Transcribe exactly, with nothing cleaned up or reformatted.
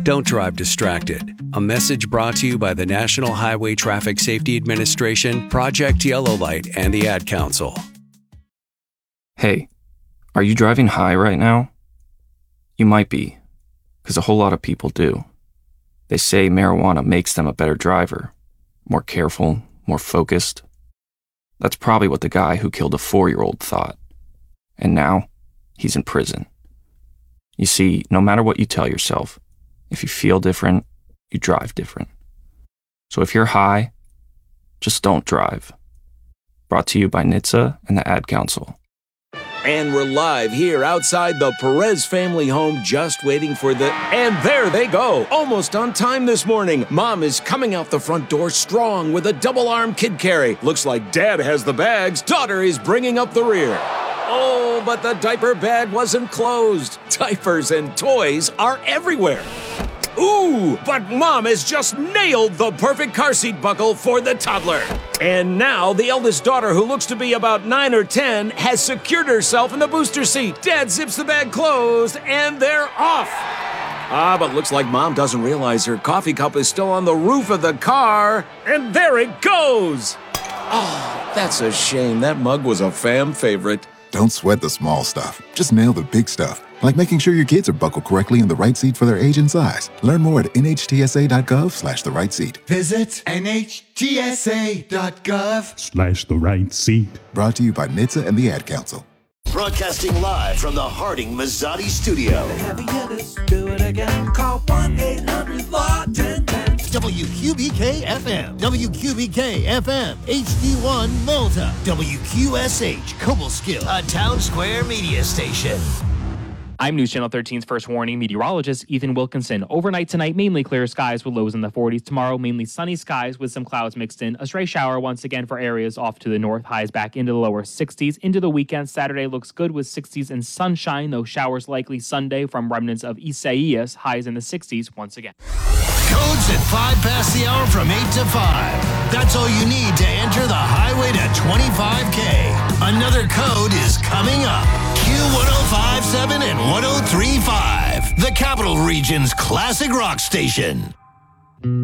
Don't drive distracted. A message brought to you by the National Highway Traffic Safety Administration, Project Yellow Light, and the Ad Council. Hey, are you driving high right now? You might be, because a whole lot of people do. They say marijuana makes them a better driver, more careful, more focused. That's probably what the guy who killed a four-year-old thought. And now, he's in prison. You see, no matter what you tell yourself, if you feel different, you drive different. So if you're high, just don't drive. Brought to you by N H T S A and the Ad Council. And we're live here outside the Perez family home, just waiting for the... And there they go, almost on time this morning. Mom is coming out the front door strong with a double-arm kid carry. Looks like Dad has the bags. Daughter is bringing up the rear. Oh, but the diaper bag wasn't closed. Diapers and toys are everywhere. Ooh, but Mom has just nailed the perfect car seat buckle for the toddler. And now the eldest daughter, who looks to be about nine or ten, has secured herself in the booster seat. Dad zips the bag closed, and they're off. Ah, but looks like Mom doesn't realize her coffee cup is still on the roof of the car. And there it goes. Oh, that's a shame. That mug was a fam favorite. Don't sweat the small stuff. Just nail the big stuff, like making sure your kids are buckled correctly in the right seat for their age and size. Learn more at nhtsa.gov slash the right seat. Visit nhtsa.gov slash the right seat. Brought to you by N H T S A and the Ad Council. Broadcasting live from the Harding Mazzotti studio. Do it again. Call one eight hundred L A W ten ten. W Q B K F M, W Q B K F M, H D one Malta, W Q S H Cobleskill, A Town Square media station. I'm News Channel thirteen's first warning meteorologist Ethan Wilkinson. Overnight tonight, mainly clear skies with lows in the forties. Tomorrow, mainly sunny skies with some clouds mixed in. A stray shower once again for areas off to the north. Highs back into the lower sixties. Into the weekend, Saturday looks good with sixties and sunshine, though showers likely Sunday from remnants of Isaias. Highs in the sixties once again. Codes at five past the hour from eight to five. That's all you need to enter the highway to twenty-five K. Another code is coming up. Q one oh five point seven and one oh three point five, the Capital Region's classic rock station.